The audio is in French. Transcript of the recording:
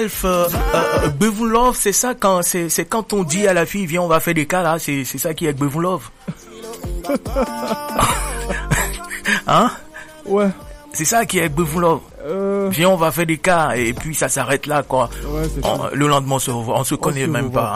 Bevou love, c'est ça c'est quand on dit à la fille viens on va faire des cas là, c'est ça qui est Bevou love. Hein? Ouais. C'est ça qui est Bevou love. Viens on va faire des cas et puis ça s'arrête là quoi. Ouais, c'est ça. Le lendemain on se connaît même pas.